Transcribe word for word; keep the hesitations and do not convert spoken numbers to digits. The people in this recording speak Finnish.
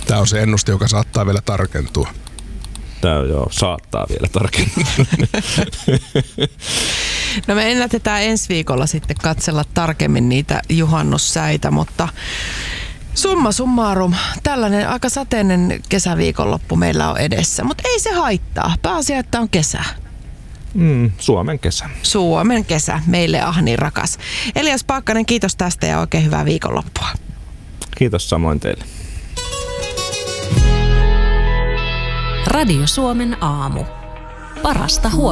Tämä on se ennuste, joka saattaa vielä tarkentua. Tämä joo, saattaa vielä tarkentua. No me ennätetään ensi viikolla sitten katsella tarkemmin niitä juhannussäitä, mutta summa summarum, tällainen aika sateinen kesäviikonloppu meillä on edessä, mutta ei se haittaa. Pääasia, että on kesä. Mm, Suomen kesä. Suomen kesä, meille ahni rakas. Elias Paakkanen, kiitos tästä ja oikein hyvää viikonloppua. Kiitos samoin teille. Radio Suomen aamu. Parasta huomenta.